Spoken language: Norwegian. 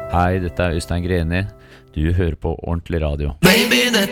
Hei, dette Øystein Greni. Du hører på Ordentlig Radio.